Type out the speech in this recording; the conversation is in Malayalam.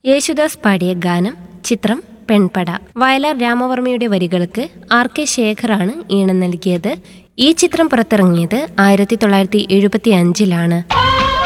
യേശുദാസ് പാടിയ ഗാനം. ചിത്രം പെൺപട. വയലാർ രാമവർമ്മയുടെ വരികൾക്ക് RK ശേഖറാണ് ഈണം നൽകിയത്. ഈ ചിത്രം പുറത്തിറങ്ങിയത് 1975-ലാണ്.